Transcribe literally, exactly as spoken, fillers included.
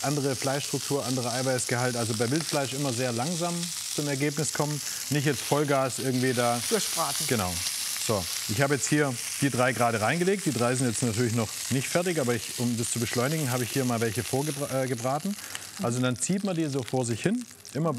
Andere Fleischstruktur, anderer Eiweißgehalt. Also bei Wildfleisch immer sehr langsam zum Ergebnis kommen. Nicht jetzt Vollgas irgendwie da. Durchbraten. Genau. So, ich habe jetzt hier die drei gerade reingelegt. Die drei sind jetzt natürlich noch nicht fertig, aber ich, um das zu beschleunigen, habe ich hier mal welche vorgebraten. Also dann zieht man die so vor sich hin. Immer